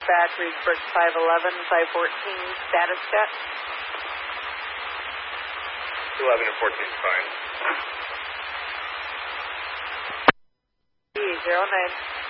Back, Reedsburg 511, 514, status check. 11 and 14 is fine. 09.